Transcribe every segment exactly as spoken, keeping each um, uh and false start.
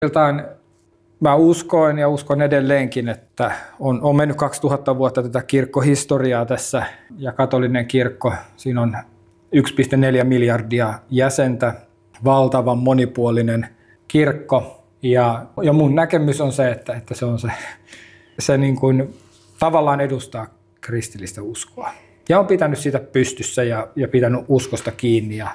Jotain mä uskoin ja uskon edelleenkin, että on, on mennyt kaksituhatta vuotta tätä kirkkohistoriaa tässä ja katolinen kirkko, siinä on yksi pilkku neljä miljardia jäsentä, valtavan monipuolinen kirkko ja, ja mun näkemys on se, että, että se on se, se niin kuin tavallaan edustaa kristillistä uskoa ja on pitänyt sitä pystyssä ja, ja pitänyt uskosta kiinni ja,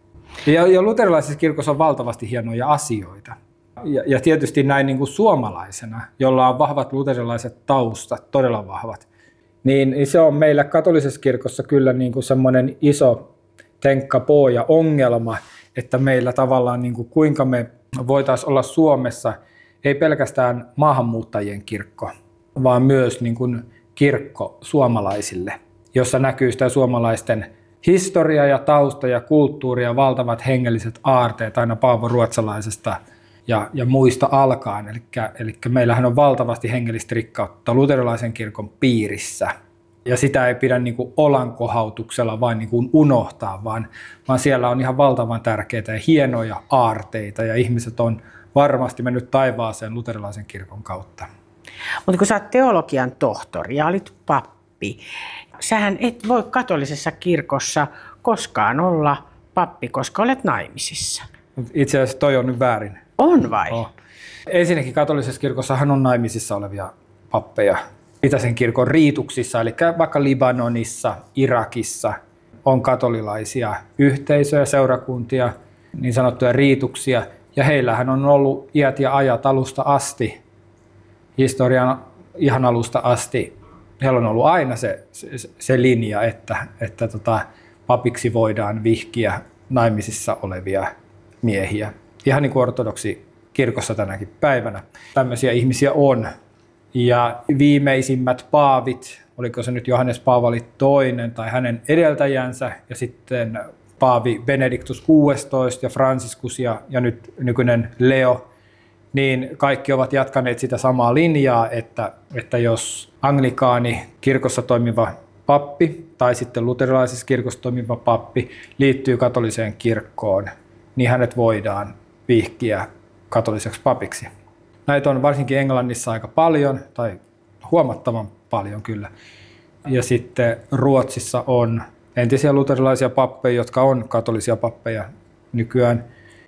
ja, ja luterilaisessa kirkossa on valtavasti hienoja asioita. Ja, ja tietysti näin niin kuin suomalaisena, jolla on vahvat luterilaiset taustat, todella vahvat, niin, niin se on meillä katolisessa kirkossa kyllä niin kuin semmoinen iso tenkkapoo ja ongelma, että meillä tavallaan niin kuin kuinka me voitaisiin olla Suomessa ei pelkästään maahanmuuttajien kirkko, vaan myös niin kuin kirkko suomalaisille, jossa näkyy sitä suomalaisten historia ja tausta ja kulttuuri ja valtavat hengelliset aarteet aina Paavo Ruotsalaisesta ja, ja muista alkaen. Eli, eli meillähän on valtavasti hengellistä rikkautta luterilaisen kirkon piirissä. Ja sitä ei pidä niin kuin olankohautuksella vain niin kuin unohtaa, vaan, vaan siellä on ihan valtavan tärkeitä ja hienoja aarteita ja ihmiset on varmasti mennyt taivaaseen luterilaisen kirkon kautta. Mutta kun sä oot teologian tohtori ja olit pappi, sähän et voi katolisessa kirkossa koskaan olla pappi, koska olet naimisissa. Itse asiassa toi on nyt väärin. On vai? Oh. Ensinnäkin katolisessa kirkossahan on naimisissa olevia pappeja. Itäisen kirkon riituksissa, eli vaikka Libanonissa, Irakissa on katolilaisia yhteisöjä, seurakuntia, niin sanottuja riituksia. Ja heillähän on ollut iät ja ajat alusta asti, historian ihan alusta asti, heillä on ollut aina se, se, se linja, että, että tota, papiksi voidaan vihkiä naimisissa olevia miehiä. Ihan niin kuin ortodoksi kirkossa tänäkin päivänä. Tämmöisiä ihmisiä on. Ja viimeisimmät paavit, oliko se nyt Johannes Paavali toinen tai hänen edeltäjänsä, ja sitten paavi Benedictus kuudestoista ja Franciscus ja, ja nyt nykyinen Leo, niin kaikki ovat jatkaneet sitä samaa linjaa, että, että jos anglikaani kirkossa toimiva pappi tai sitten luterilaisessa kirkossa toimiva pappi liittyy katoliseen kirkkoon, niin hänet voidaan vihkiä katoliseksi papiksi. Näitä on varsinkin Englannissa aika paljon, tai huomattavan paljon kyllä. Ja sitten Ruotsissa on entisiä luterilaisia pappeja, jotka on katolisia pappeja nykyään.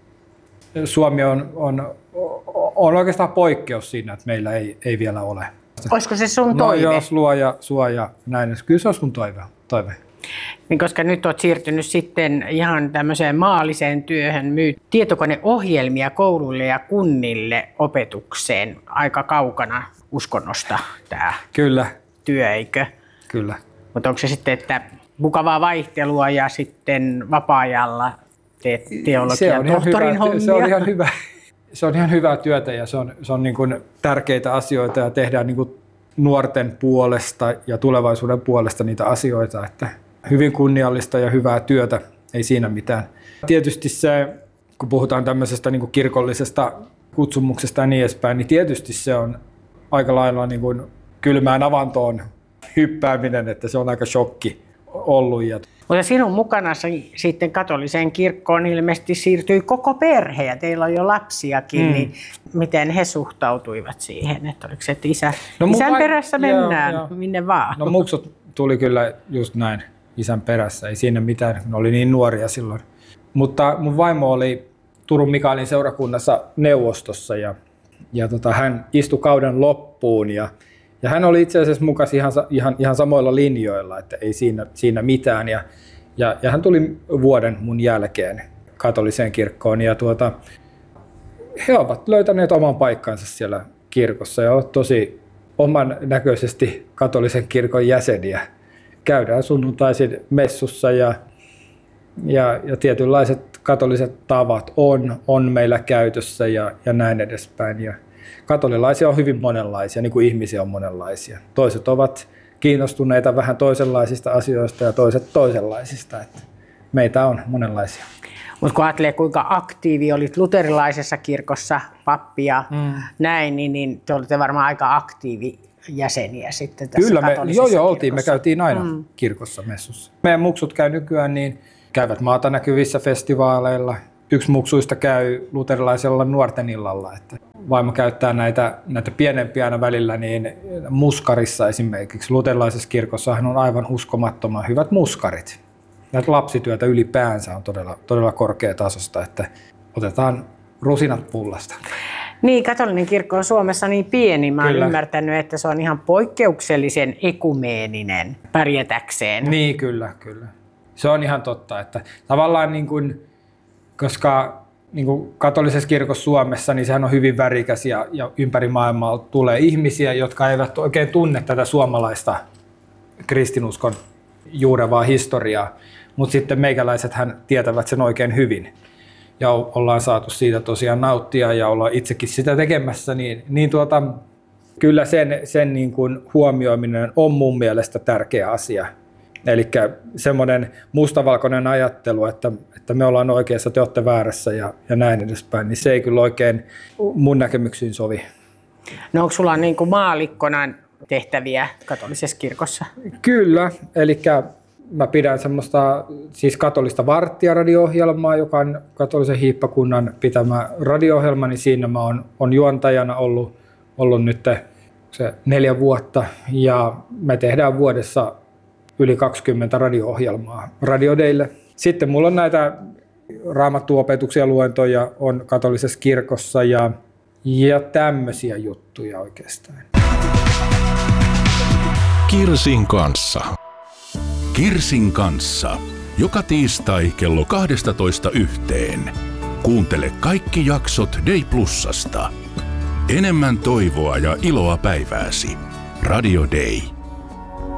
Suomi on, on, on oikeastaan poikkeus siinä, että meillä ei, ei vielä ole. Olisiko se sun toive? No jos luoja, suoja, näin. Kyllä se on mun toive. toive. Niin koska nyt olet siirtynyt sitten ihan tämmöiseen maalliseen työhön, myyt tietokoneohjelmia kouluille ja kunnille opetukseen aika kaukana uskonnosta tämä Kyllä. työ, eikö? Kyllä. Mutta onko se sitten, että mukavaa vaihtelua ja sitten vapaa-ajalla teet teologian tohtorin hyvä, hommia? Se on ihan hyvä. Se on ihan hyvää työtä ja se on, se on niin kuin tärkeitä asioita ja tehdään niin kuin nuorten puolesta ja tulevaisuuden puolesta niitä asioita, että hyvin kunniallista ja hyvää työtä, ei siinä mitään. Tietysti se, kun puhutaan tämmöisestä niin kuin kirkollisesta kutsumuksesta ja niin edespäin, niin tietysti se on aika lailla niin kuin kylmään avantoon hyppääminen, että se on aika shokki ollut. Mutta sinun mukanasi sitten katoliseen kirkkoon ilmeisesti siirtyi koko perhe ja teillä on jo lapsiakin, mm. niin miten he suhtautuivat siihen, että oliko se, että isä, no, isän vai... perässä mennään, joo, joo. minne vaan? No muksut tuli kyllä just näin isän perässä, ei siinä mitään, ne oli niin nuoria silloin. Mutta mun vaimo oli Turun Mikaelin seurakunnassa neuvostossa ja, ja tota, hän istui kauden loppuun ja Ja hän oli itse asiassa mukaan ihan, ihan, ihan samoilla linjoilla, että ei siinä, siinä mitään. Ja, ja, ja hän tuli vuoden mun jälkeen katoliseen kirkkoon. Ja tuota, he ovat löytäneet oman paikkansa siellä kirkossa ja ovat tosi oman näköisesti katolisen kirkon jäseniä. Käydään sunnuntaisin messussa ja, ja, ja tietynlaiset katoliset tavat on, on meillä käytössä ja, ja näin edespäin. Ja katolilaisia on hyvin monenlaisia, niin kuin ihmisiä on monenlaisia. Toiset ovat kiinnostuneita vähän toisenlaisista asioista ja toiset toisenlaisista. Että meitä on monenlaisia. Mutta kun ajattelee, kuinka aktiivi olit luterilaisessa kirkossa, pappi ja mm. näin, niin, niin te olitte varmaan aika aktiivi jäseniä sitten tässä Kyllä, me, katolisessa joo, joo, kirkossa. oltiin. Me käytiin aina mm. kirkossa messussa. Meidän muksut käy nykyään, niin käyvät maata näkyvissä festivaaleilla. Yksi muksuista käy luterilaisella nuorten illalla. Että vaimo käyttää näitä, näitä pienempiä aina välillä, niin muskarissa esimerkiksi luterilaisessa kirkossahan on aivan uskomattoman hyvät muskarit. Näitä lapsityötä ylipäänsä on todella, todella korkeatasosta, että otetaan rusinat pullasta. Niin, katolinen kirkko on Suomessa niin pieni. Mä oon ymmärtänyt, että se on ihan poikkeuksellisen ekumeeninen pärjätäkseen. Niin, kyllä, kyllä. Se on ihan totta, että tavallaan niin kuin, koska niin kuin katolisessa kirkossa Suomessa, niin sehän on hyvin värikäs ja, ja ympäri maailmaa tulee ihmisiä, jotka eivät oikein tunne tätä suomalaista kristinuskon juurevaa historiaa, mutta sitten meikäläisethän tietävät sen oikein hyvin. Ja ollaan saatu siitä tosiaan nauttia ja ollaan itsekin sitä tekemässä, niin, niin tuota, kyllä sen, sen niin kuin huomioiminen on mun mielestä tärkeä asia. Eli semmoinen mustavalkoinen ajattelu, että, että me ollaan oikeassa, te olette väärässä ja, ja näin edespäin, niin se ei kyllä oikein mun näkemyksiin sovi. No onko sulla niin kuin maallikkona tehtäviä katolisessa kirkossa? Kyllä, eli mä pidän semmoista siis katolista varttia-radio-ohjelmaa, joka on katolisen hiippakunnan pitämä radio-ohjelma, niin siinä mä oon, on juontajana ollut, ollut nyt se neljä vuotta ja me tehdään vuodessa yli kaksikymmentä radio-ohjelmaa radiodeille. Sitten mulla on näitä raamattuopetuksia, luentoja on katolisessa kirkossa ja, ja tämmöisiä juttuja oikeastaan. Kirsin kanssa. Kirsin kanssa. Joka tiistai kello kaksitoista yhteen. Kuuntele kaikki jaksot Day Plusasta. Enemmän toivoa ja iloa päivääsi. Radio Day.